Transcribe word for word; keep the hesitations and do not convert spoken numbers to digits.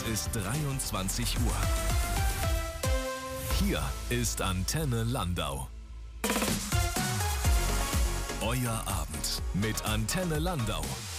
ist dreiundzwanzig Uhr. Hier ist Antenne Landau. Euer Abend mit Antenne Landau.